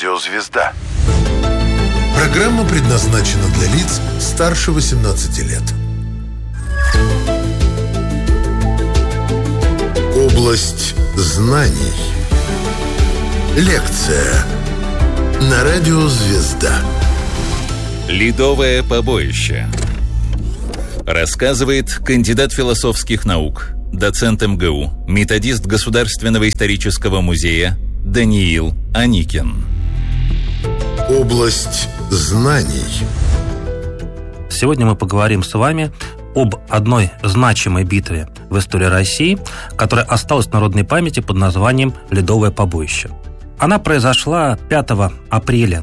Радио «Звезда». Программа предназначена для лиц старше 18 лет. Область знаний. Лекция на Радио «Звезда». Ледовое побоище. Рассказывает кандидат философских наук, доцент МГУ, методист Государственного исторического музея Даниил Аникин. Область знаний. Сегодня мы поговорим с вами об одной значимой битве в истории России, которая осталась в народной памяти под названием «Ледовое побоище». Она произошла 5 апреля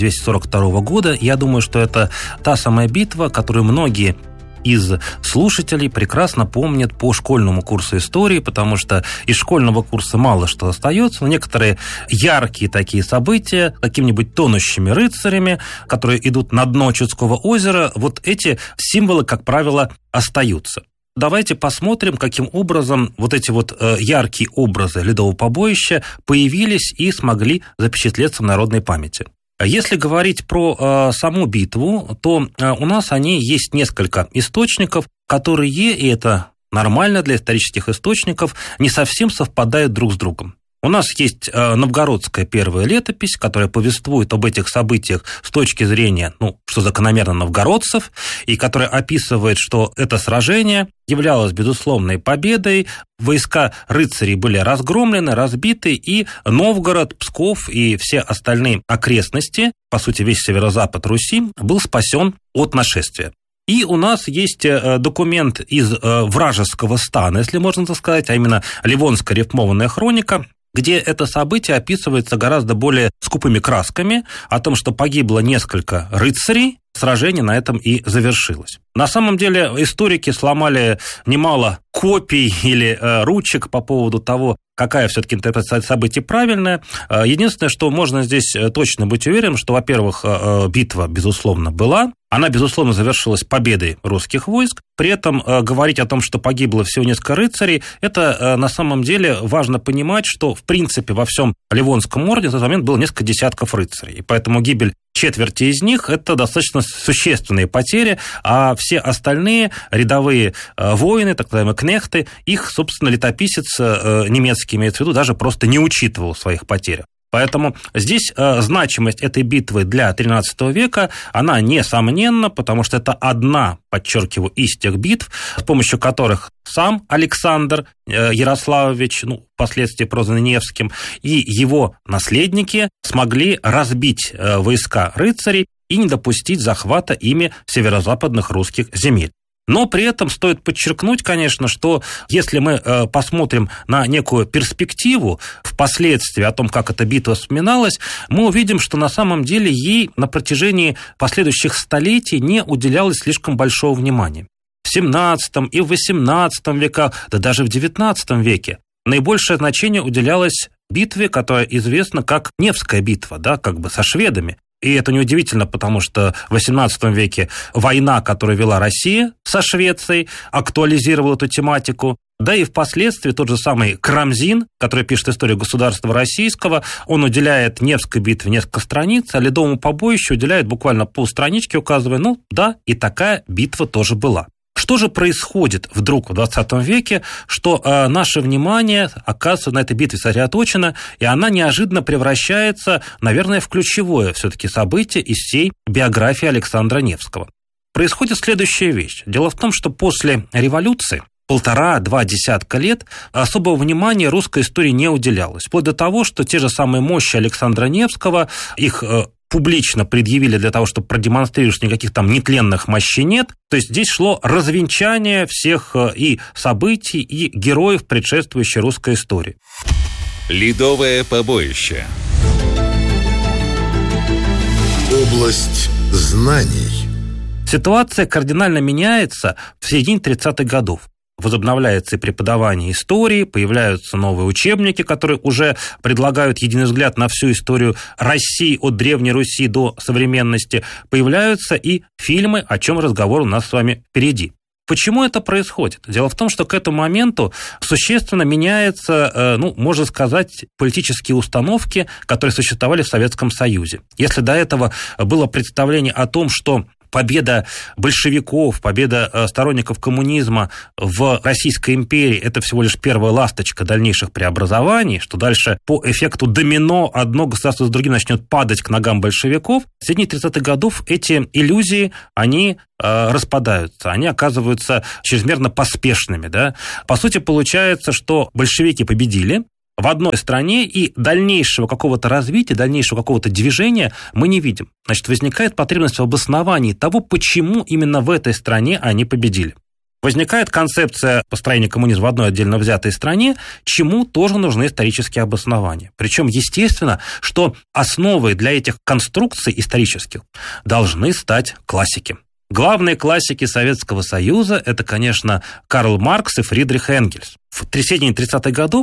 1242 года. Я думаю, что это та самая битва, которую многие из слушателей прекрасно помнят по школьному курсу истории, потому что из школьного курса мало что остается, но некоторые яркие такие события, какими-нибудь тонущими рыцарями, которые идут на дно Чудского озера, вот эти символы, как правило, остаются. Давайте посмотрим, каким образом вот эти вот яркие образы ледового побоища появились и смогли запечатлеться в народной памяти. Если говорить про саму битву, то у нас о ней есть несколько источников, которые, и это нормально для исторических источников, не совсем совпадают друг с другом. У нас есть новгородская первая летопись, которая повествует об этих событиях с точки зрения, что закономерно новгородцев, и которая описывает, что это сражение являлось безусловной победой, войска рыцарей были разгромлены, разбиты, и Новгород, Псков и все остальные окрестности, по сути, весь северо-запад Руси, был спасен от нашествия. И у нас есть документ из вражеского стана, если можно так сказать, а именно Ливонская рифмованная хроника, где это событие описывается гораздо более скупыми красками, о том, что погибло несколько рыцарей, сражение на этом и завершилось. На самом деле историки сломали немало копий или ручек по поводу того, какая все-таки интерпретация событий правильная. Единственное, что можно здесь точно быть уверенным, что, во-первых, битва, безусловно, была. Она, безусловно, завершилась победой русских войск. При этом говорить о том, что погибло всего несколько рыцарей, это на самом деле важно понимать, что, в принципе, во всем Ливонском ордене в тот момент было несколько десятков рыцарей. И поэтому гибель четверти из них – это достаточно существенные потери, а все остальные рядовые воины, так называемые кнехты, их, собственно, летописец немецкий, имеется в виду, даже просто не учитывал в своих потерях. Поэтому здесь значимость этой битвы для XIII века, она несомненна, потому что это одна, подчеркиваю, из тех битв, с помощью которых сам Александр Ярославович, впоследствии прозванный Невским, и его наследники смогли разбить войска рыцарей и не допустить захвата ими северо-западных русских земель. Но при этом стоит подчеркнуть, конечно, что если мы посмотрим на некую перспективу впоследствии о том, как эта битва вспоминалась, мы увидим, что на самом деле ей на протяжении последующих столетий не уделялось слишком большого внимания. В XVII и в XVIII веках, да даже в XIX веке наибольшее значение уделялось битве, которая известна как Невская битва, со шведами. И это неудивительно, потому что в XVIII веке война, которую вела Россия со Швецией, актуализировала эту тематику. Да и впоследствии тот же самый Карамзин, который пишет историю государства российского, он уделяет Невской битве несколько страниц, а ледовому побоищу уделяет буквально полстранички, указывая, и такая битва тоже была. Что же происходит вдруг в 20 веке, что наше внимание оказывается на этой битве сосредоточено, и она неожиданно превращается, наверное, в ключевое все-таки событие из всей биографии Александра Невского? Происходит следующая вещь. Дело в том, что после революции 1,5-2 десятка лет особого внимания русской истории не уделялось. Вплоть до того, что те же самые мощи Александра Невского, их публично предъявили для того, чтобы продемонстрировать, что никаких там нетленных мощей нет. То есть здесь шло развенчание всех и событий, и героев предшествующей русской истории. Ледовое побоище. Область знаний. Ситуация кардинально меняется в середине 30-х годов. Возобновляется и преподавание истории, появляются новые учебники, которые уже предлагают единый взгляд на всю историю России от Древней Руси до современности. Появляются и фильмы, о чем разговор у нас с вами впереди. Почему это происходит? Дело в том, что к этому моменту существенно меняются, можно сказать, политические установки, которые существовали в Советском Союзе. Если до этого было представление о том, что победа большевиков, победа сторонников коммунизма в Российской империи – это всего лишь первая ласточка дальнейших преобразований, что дальше по эффекту домино одно государство с другим начнет падать к ногам большевиков. В середине 30-х годов эти иллюзии, они распадаются, они оказываются чрезмерно поспешными. Да? По сути, получается, что большевики победили в одной стране, и дальнейшего какого-то развития, дальнейшего какого-то движения мы не видим. Значит, возникает потребность в обосновании того, почему именно в этой стране они победили. Возникает концепция построения коммунизма в одной отдельно взятой стране, чему тоже нужны исторические обоснования. Причем, естественно, что основой для этих конструкций исторических должны стать классики. Главные классики Советского Союза – это, конечно, Карл Маркс и Фридрих Энгельс. В середине 30-х годов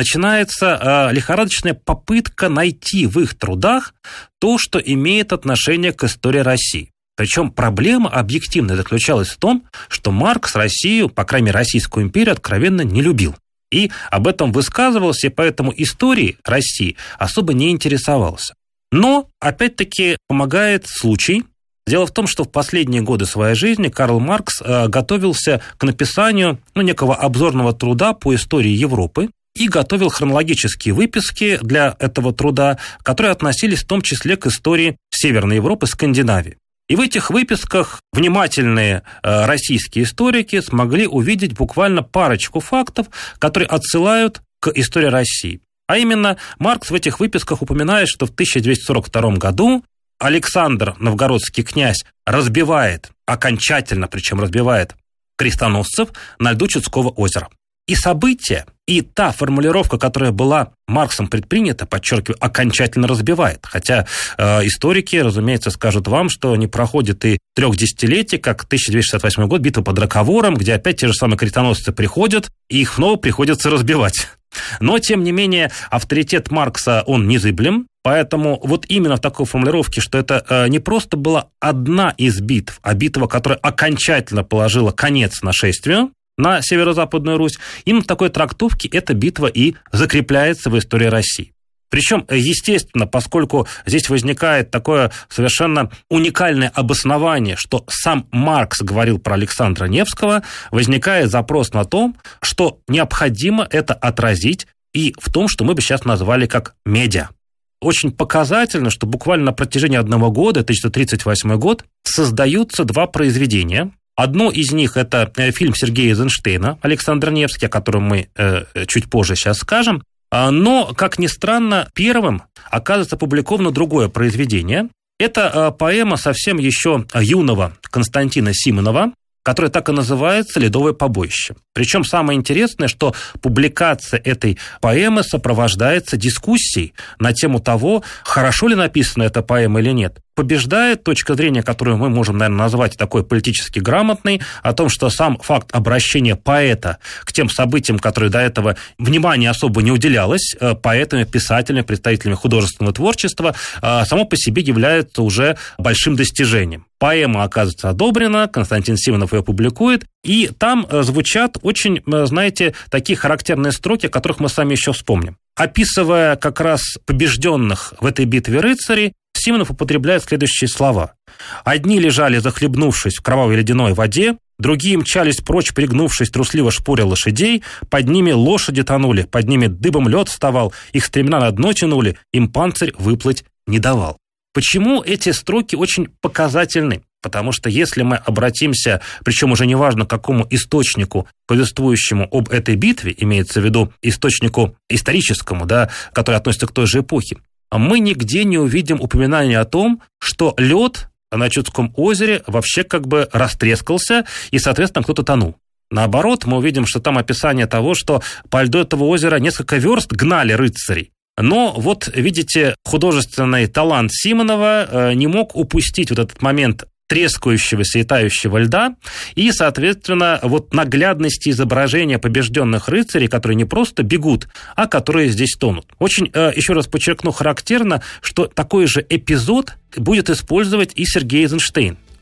начинается лихорадочная попытка найти в их трудах то, что имеет отношение к истории России. Причем проблема объективная заключалась в том, что Маркс Россию, по крайней мере, Российскую империю, откровенно не любил. И об этом высказывался, и поэтому историей России особо не интересовался. Но, опять-таки, помогает случай. Дело в том, что в последние годы своей жизни Карл Маркс готовился к написанию некого обзорного труда по истории Европы и готовил хронологические выписки для этого труда, которые относились в том числе к истории Северной Европы, Скандинавии. И в этих выписках внимательные российские историки смогли увидеть буквально парочку фактов, которые отсылают к истории России. А именно, Маркс в этих выписках упоминает, что в 1242 году Александр, новгородский князь, разбивает, окончательно причем разбивает, крестоносцев на льду Чудского озера. И события, и та формулировка, которая была Марксом предпринята, подчеркиваю, окончательно разбивает. Хотя историки, разумеется, скажут вам, что не проходит и 3 десятилетий, как 1268 год, битва под Роковором, где опять те же самые крестоносцы приходят, и их снова приходится разбивать. Но, тем не менее, авторитет Маркса, он незыблем, поэтому вот именно в такой формулировке, что это не просто была одна из битв, а битва, которая окончательно положила конец нашествию на северо-западную Русь, именно в такой трактовке эта битва и закрепляется в истории России. Причем, естественно, поскольку здесь возникает такое совершенно уникальное обоснование, что сам Маркс говорил про Александра Невского, возникает запрос на то, что необходимо это отразить и в том, что мы бы сейчас назвали как медиа. Очень показательно, что буквально на протяжении 1 года, 1938 год, создаются 2 произведения. Одно из них – это фильм Сергея Эйзенштейна «Александр Невский», о котором мы чуть позже сейчас скажем. Но, как ни странно, первым оказывается опубликовано другое произведение. Это поэма совсем еще юного Константина Симонова, которая так и называется «Ледовое побоище». Причем самое интересное, что публикация этой поэмы сопровождается дискуссией на тему того, хорошо ли написана эта поэма или нет. Побеждает точка зрения, которую мы можем, наверное, назвать такой политически грамотной, о том, что сам факт обращения поэта к тем событиям, которые до этого внимания особо не уделялось поэтами, писателями, представителями художественного творчества, само по себе является уже большим достижением. Поэма оказывается одобрена, Константин Симонов ее публикует, и там звучат очень, знаете, такие характерные строки, о которых мы с вами еще вспомним. Описывая как раз побежденных в этой битве рыцарей, Симонов употребляет следующие слова. «Одни лежали, захлебнувшись в кровавой ледяной воде, другие мчались прочь, пригнувшись, трусливо шпоря лошадей, под ними лошади тонули, под ними дыбом лед вставал, их стремена на дно тянули, им панцирь выплыть не давал». Почему эти строки очень показательны? Потому что если мы обратимся, причем уже неважно к какому источнику, повествующему об этой битве, имеется в виду источнику историческому, да, который относится к той же эпохе, мы нигде не увидим упоминания о том, что лед на Чудском озере вообще как бы растрескался и, соответственно, кто-то тонул. Наоборот, мы увидим, что там описание того, что по льду этого озера несколько верст гнали рыцарей. Но вот, видите, художественный талант Симонова не мог упустить вот этот момент трескающегося и тающего льда, и, соответственно, вот наглядности изображения побежденных рыцарей, которые не просто бегут, а которые здесь тонут. Очень, еще раз подчеркну, характерно, что такой же эпизод будет использовать и Сергей Эйзенштейн.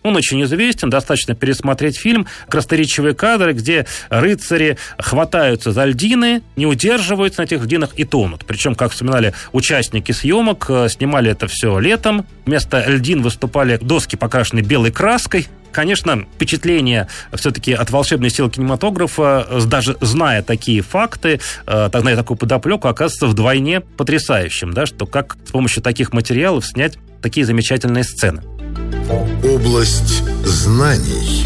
Он очень известен, достаточно пересмотреть фильм, красноречивые кадры, где рыцари хватаются за льдины, не удерживаются на этих льдинах и тонут. Причем, как вспоминали участники съемок, снимали это все летом. Вместо льдин выступали доски, покрашенные белой краской. Конечно, впечатление все-таки от волшебной силы кинематографа, даже зная такие факты, зная такую подоплеку, оказывается вдвойне потрясающим, да, что как с помощью таких материалов снять такие замечательные сцены. Область знаний.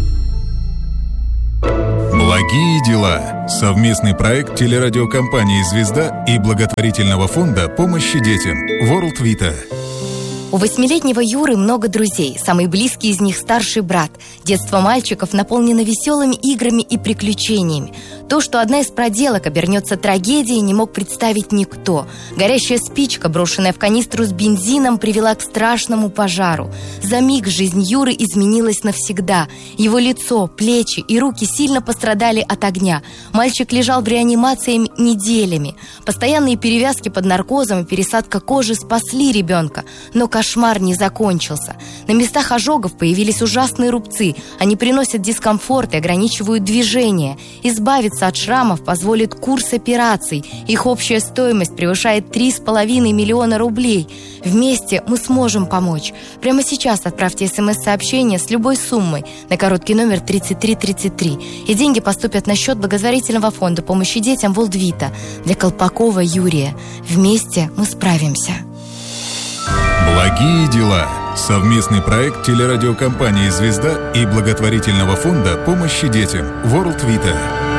Благие дела. Совместный проект телерадиокомпании «Звезда» и благотворительного фонда помощи детям World Vita. У 8-летнего Юры много друзей. Самый близкий из них – старший брат. Детство мальчиков наполнено веселыми играми и приключениями. То, что одна из проделок обернется трагедией, не мог представить никто. Горящая спичка, брошенная в канистру с бензином, привела к страшному пожару. За миг жизнь Юры изменилась навсегда. Его лицо, плечи и руки сильно пострадали от огня. Мальчик лежал в реанимации неделями. Постоянные перевязки под наркозом и пересадка кожи спасли ребенка. Но кошмар не закончился. На местах ожогов появились ужасные рубцы. Они приносят дискомфорт и ограничивают движение. Избавиться от шрамов позволит курс операций. Их общая стоимость превышает 3,5 миллиона рублей. Вместе мы сможем помочь. Прямо сейчас отправьте СМС-сообщение с любой суммой на короткий номер 3333. И деньги поступят на счет благотворительного фонда помощи детям World Vita для Колпакова Юрия. Вместе мы справимся. Благие дела. Совместный проект телерадиокомпании «Звезда» и благотворительного фонда помощи детям World Vita.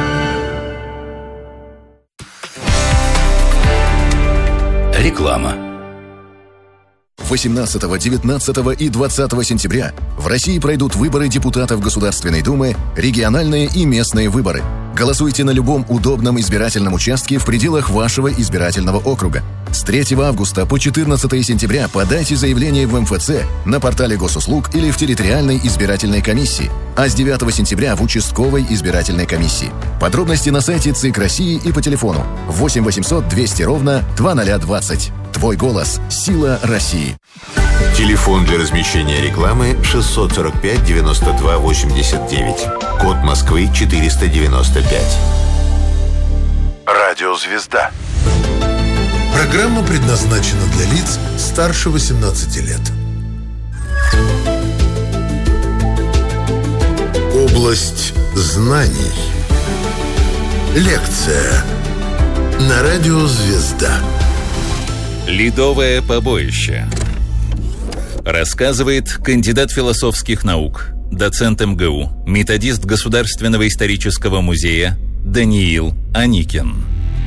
Реклама. 18, 19 и 20 сентября в России пройдут выборы депутатов Государственной Думы, региональные и местные выборы. Голосуйте на любом удобном избирательном участке в пределах вашего избирательного округа. С 3 августа по 14 сентября подайте заявление в МФЦ, на портале госуслуг или в территориальной избирательной комиссии, а с 9 сентября в участковой избирательной комиссии. Подробности на сайте ЦИК России и по телефону 8 800 200 ровно 2020. Твой голос – сила России. Телефон для размещения рекламы 645 92 89. Код Москвы 495. Радио «Звезда». Программа предназначена для лиц старше 18 лет. Область знаний. Лекция на радио «Звезда». Ледовое побоище. Рассказывает кандидат философских наук, доцент МГУ, методист Государственного исторического музея Даниил Аникин.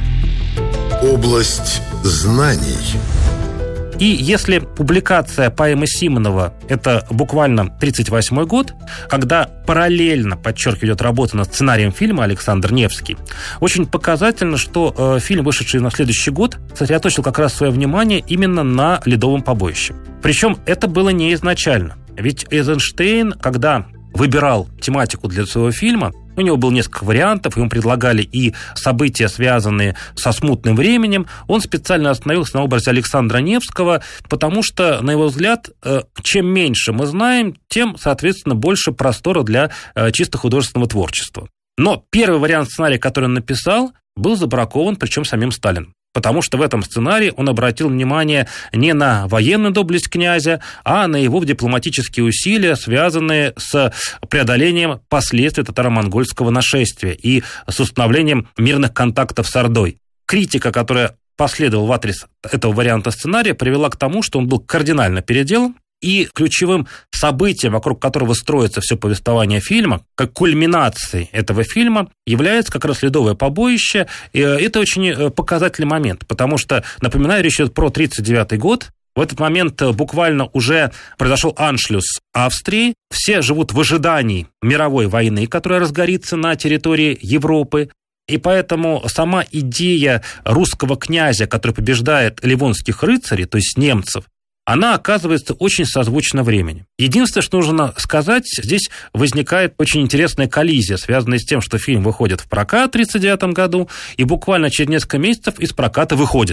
Область знаний. И если публикация поэмы Симонова – это буквально 1938 год, когда параллельно, подчеркиваю, идет работа над сценарием фильма Александр Невский, очень показательно, что фильм, вышедший на следующий год, сосредоточил как раз свое внимание именно на ледовом побоище. Причем это было не изначально. Ведь Эйзенштейн, когда выбирал тематику для своего фильма, у него было несколько вариантов, ему предлагали и события, связанные со смутным временем. Он специально остановился на образе Александра Невского, потому что, на его взгляд, чем меньше мы знаем, тем, соответственно, больше простора для чисто художественного творчества. Но первый вариант сценария, который он написал, был забракован, причем самим Сталиным. Потому что в этом сценарии он обратил внимание не на военную доблесть князя, а на его дипломатические усилия, связанные с преодолением последствий татаро-монгольского нашествия и с установлением мирных контактов с Ордой. Критика, которая последовала в адрес этого варианта сценария, привела к тому, что он был кардинально переделан, и ключевым событием, вокруг которого строится все повествование фильма, как кульминацией этого фильма, является как раз ледовое побоище. И это очень показательный момент, потому что, напоминаю, речь идет про 1939 год. В этот момент буквально уже произошел аншлюс Австрии. Все живут в ожидании мировой войны, которая разгорится на территории Европы. И поэтому сама идея русского князя, который побеждает ливонских рыцарей, то есть немцев, она оказывается очень созвучна времени. Единственное, что нужно сказать, здесь возникает очень интересная коллизия, связанная с тем, что фильм выходит в прокат в 1939 году, и буквально через несколько месяцев из проката выходит.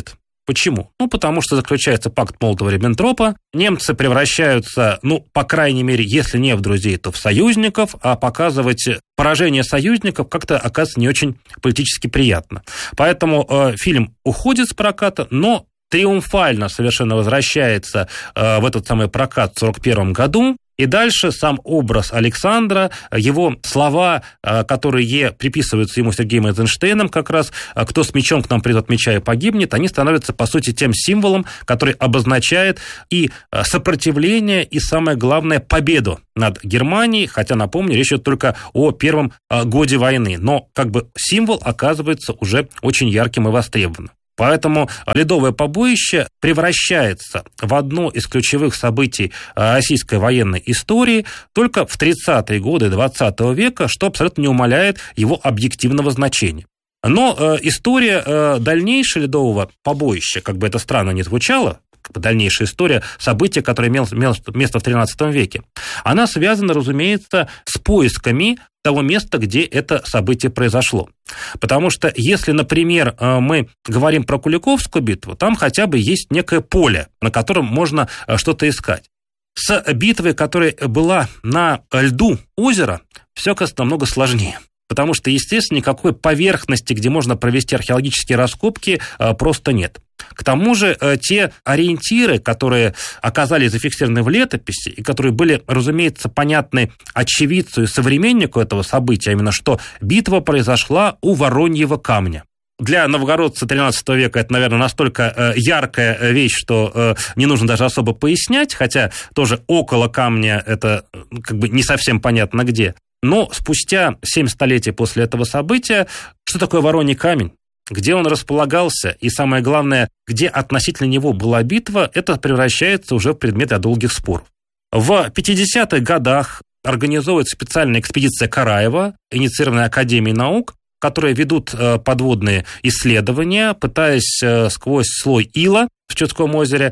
Почему? Потому что заключается пакт Молотова-Риббентропа, немцы превращаются, по крайней мере, если не в друзей, то в союзников, а показывать поражение союзников как-то, оказывается, не очень политически приятно. Поэтому фильм уходит с проката, но триумфально совершенно возвращается в этот самый прокат в 1941 году. И дальше сам образ Александра, его слова, которые приписываются ему Сергеем Эйзенштейном, как раз «кто с мечом к нам придет, меча и погибнет», они становятся, по сути, тем символом, который обозначает и сопротивление, и, самое главное, победу над Германией, хотя, напомню, речь идет только о первом годе войны, но символ оказывается уже очень ярким и востребованным. Поэтому «Ледовое побоище» превращается в одно из ключевых событий российской военной истории только в 30-е годы XX века, что абсолютно не умаляет его объективного значения. Но история дальнейшего «Ледового побоища», как бы это странно ни звучало, дальнейшая история события, которое имело место в XIII веке, она связана, разумеется, с поисками того места, где это событие произошло. Потому что если, например, мы говорим про Куликовскую битву, там хотя бы есть некое поле, на котором можно что-то искать. С битвой, которая была на льду озера, все оказывается намного сложнее. Потому что, естественно, никакой поверхности, где можно провести археологические раскопки, просто нет. К тому же те ориентиры, которые оказались зафиксированы в летописи и которые были, разумеется, понятны очевидцу и современнику этого события, а именно что битва произошла у Вороньего камня. Для новгородца XIII века это, наверное, настолько яркая вещь, что не нужно даже особо пояснять, хотя тоже около камня это не совсем понятно где. Но спустя 7 столетий после этого события, что такое Вороньий камень, где он располагался, и самое главное, где относительно него была битва, это превращается уже в предмет долгих споров. В 50-х годах организовывается специальная экспедиция Караева, инициированная Академией наук, которые ведут подводные исследования, пытаясь сквозь слой ила в Чудском озере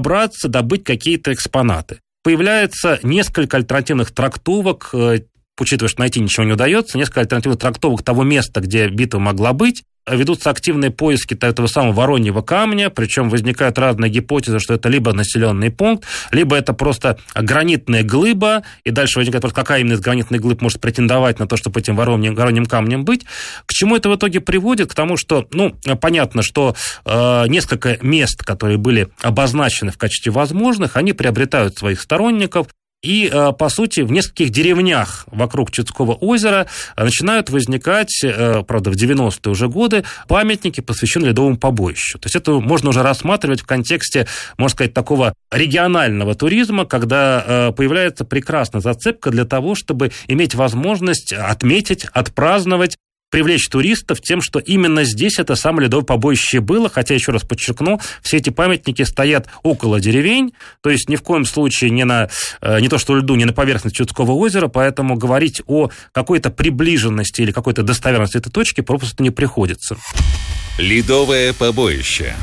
добыть какие-то экспонаты. Появляется несколько альтернативных трактовок, учитывая, что найти ничего не удается, несколько альтернативных трактовок того места, где битва могла быть. Ведутся активные поиски этого самого Вороньего камня, причем возникают разные гипотезы, что это либо населенный пункт, либо это просто гранитная глыба, и дальше возникает вопрос, какая именно из гранитных глыб может претендовать на то, чтобы этим Вороньим камнем быть. К чему это в итоге приводит? К тому, что, понятно, что несколько мест, которые были обозначены в качестве возможных, они приобретают своих сторонников. И, по сути, в нескольких деревнях вокруг Чудского озера начинают возникать, правда, в 90-е уже годы, памятники, посвященные Ледовому побоищу. То есть это можно уже рассматривать в контексте, можно сказать, такого регионального туризма, когда появляется прекрасная зацепка для того, чтобы иметь возможность отметить, отпраздновать, привлечь туристов тем, что именно здесь это самое Ледовое побоище было, хотя, еще раз подчеркну, все эти памятники стоят около деревень, то есть ни в коем случае не то что льду, не на поверхности Чудского озера, поэтому говорить о какой-то приближенности или какой-то достоверности этой точки просто не приходится. Ледовое побоище.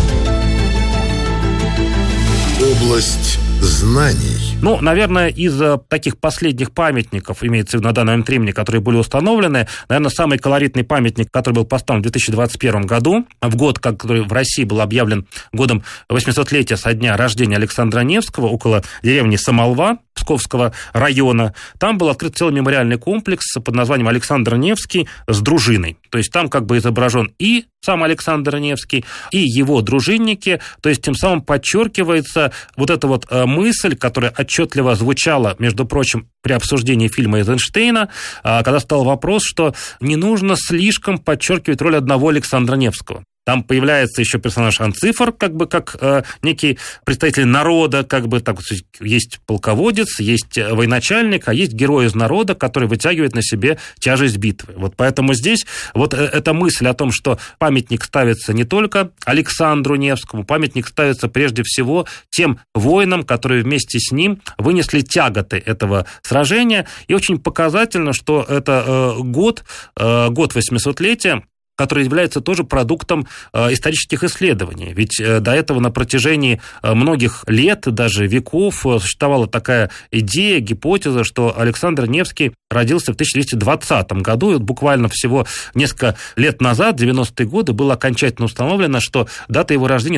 Область знаний. Наверное, из таких последних памятников, имеется в виду на данный момент времени, которые были установлены, наверное, самый колоритный памятник, который был поставлен в 2021 году, в год, который в России был объявлен годом 800-летия со дня рождения Александра Невского, около деревни Самолва Псковского района. Там был открыт целый мемориальный комплекс под названием «Александр Невский с дружиной». То есть там изображен и сам Александр Невский, и его дружинники, то есть тем самым подчеркивается вот эта мысль, которая отчетливо звучала, между прочим, при обсуждении фильма Эйзенштейна, когда стал вопрос, что не нужно слишком подчеркивать роль одного Александра Невского. Там появляется еще персонаж Анцифор, как некий представитель народа, есть полководец, есть военачальник, а есть герой из народа, который вытягивает на себе тяжесть битвы. Поэтому здесь эта мысль о том, что памятник ставится не только Александру Невскому, памятник ставится прежде всего тем воинам, которые вместе с ним вынесли тяготы этого сражения. И очень показательно, что это год 800-летия, который является тоже продуктом исторических исследований. Ведь до этого на протяжении многих лет, даже веков, существовала такая идея, гипотеза, что Александр Невский родился в 1220 году, и вот буквально всего несколько лет назад, 90-е годы, было окончательно установлено, что дата его рождения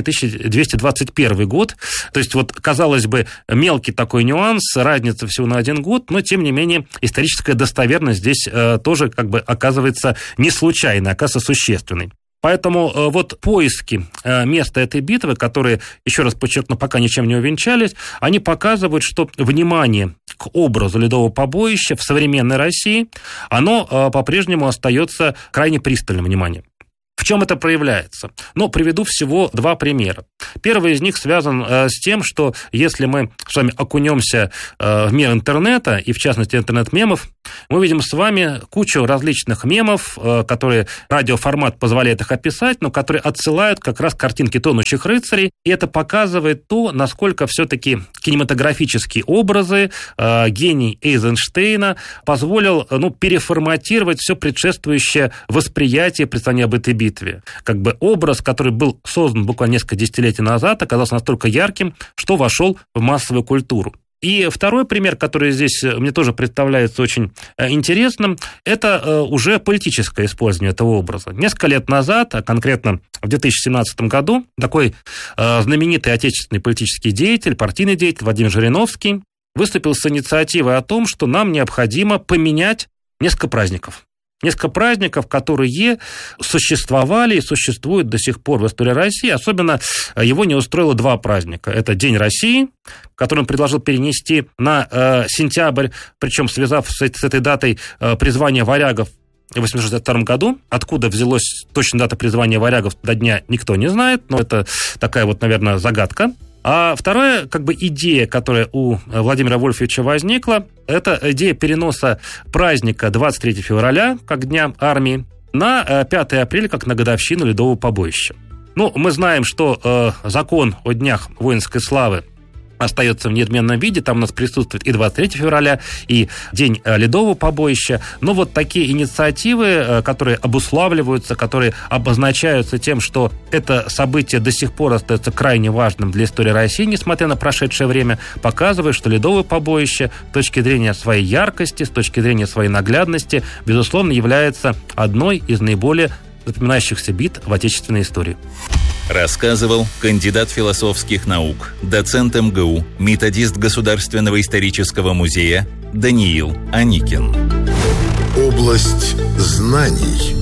1221 год. То есть, вот, казалось бы, мелкий такой нюанс, разница всего на 1 год, но, тем не менее, историческая достоверность здесь тоже, как бы, оказывается не случайной, оказывается существенной. Поэтому вот поиски места этой битвы, которые, еще раз подчеркну, пока ничем не увенчались, они показывают, что внимание к образу Ледового побоища в современной России, оно по-прежнему остается крайне пристальным вниманием. В чем это проявляется? Ну, приведу всего 2 примера. Первый из них связан с тем, что если мы с вами окунемся в мир интернета, и в частности интернет-мемов, мы видим с вами кучу различных мемов, которые радиоформат позволяет их описать, но которые отсылают как раз картинки тонущих рыцарей, и это показывает то, насколько все-таки кинематографические образы, гений Эйзенштейна позволил переформатировать все предшествующее восприятие представления об этой битве. Как бы образ, который был создан буквально несколько десятилетий назад, оказался настолько ярким, что вошел в массовую культуру. И второй пример, который здесь мне тоже представляется очень интересным, это уже политическое использование этого образа. Несколько лет назад, а конкретно в 2017 году, такой знаменитый отечественный политический деятель, партийный деятель Владимир Жириновский выступил с инициативой о том, что нам необходимо поменять несколько праздников. Несколько праздников, которые существовали и существуют до сих пор в истории России. Особенно его не устроило 2 праздника. Это День России, который он предложил перенести на сентябрь, причем связав с этой датой призвание варягов в 1862 году. Откуда взялась точная дата призвания варягов до дня, никто не знает, но это такая вот, наверное, загадка. А вторая, как бы, идея, которая у Владимира Вольфовича возникла, это идея переноса праздника 23 февраля, как Дня армии, на 5 апреля, как на годовщину Ледового побоища. Ну, мы знаем, что закон о днях воинской славы остается в неизменном виде, там у нас присутствует и 23 февраля, и День Ледового побоища. Но вот такие инициативы, которые обуславливаются, которые обозначаются тем, что это событие до сих пор остается крайне важным для истории России, несмотря на прошедшее время, показывает, что Ледовое побоище с точки зрения своей яркости, с точки зрения своей наглядности, безусловно, является одной из наиболее запоминающихся бит в отечественной истории. Рассказывал кандидат философских наук, доцент МГУ, методист Государственного исторического музея Даниил Аникин. Область знаний.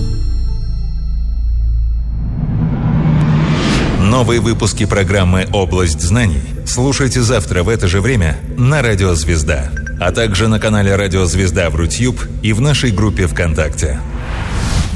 Новые выпуски программы «Область знаний» слушайте завтра в это же время на Радио Звезда, а также на канале Радио Звезда в Рутьюб и в нашей группе ВКонтакте.